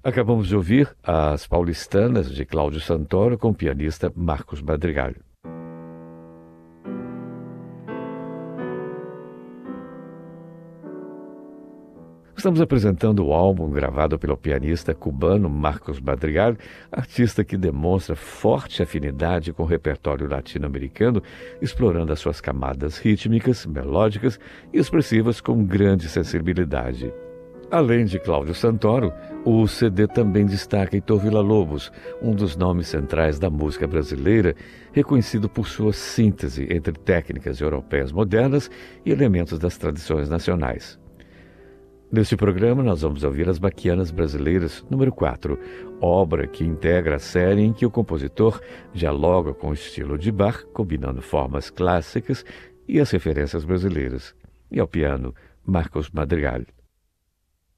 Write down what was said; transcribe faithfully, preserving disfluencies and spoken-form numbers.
Acabamos de ouvir As Paulistanas, de Cláudio Santoro, com o pianista Marcos Madrigal. Estamos apresentando o álbum gravado pelo pianista cubano Marcos Madrigal, artista que demonstra forte afinidade com o repertório latino-americano, explorando as suas camadas rítmicas, melódicas e expressivas com grande sensibilidade. Além de Cláudio Santoro, o C D também destaca Heitor Villa-Lobos, um dos nomes centrais da música brasileira, reconhecido por sua síntese entre técnicas europeias modernas e elementos das tradições nacionais. Neste programa, nós vamos ouvir As Baquianas Brasileiras, número quatro, obra que integra a série em que o compositor dialoga com o estilo de Bach, combinando formas clássicas e as referências brasileiras. E ao piano, Marcos Madrigal.